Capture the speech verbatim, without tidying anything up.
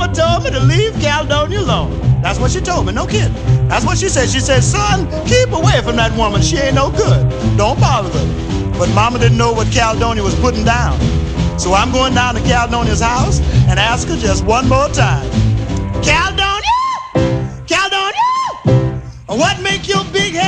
Mama told me to leave Caledonia alone. That's what she told me, no kidding. That's what she said. She said, son, keep away from that woman. She ain't no good. Don't bother with her. But Mama didn't know what Caledonia was putting down. So I'm going down to Caledonia's house and ask her just one more time. Caledonia! Caledonia! What make your big head